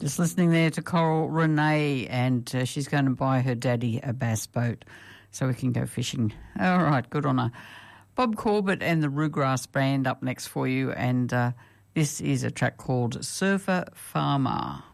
Just listening there to Coral Renee, and she's going to buy her daddy a bass boat so we can go fishing. All right, good on her. Bob Corbett and the Roograss Band up next for you, and this is a track called Surfer Farmer.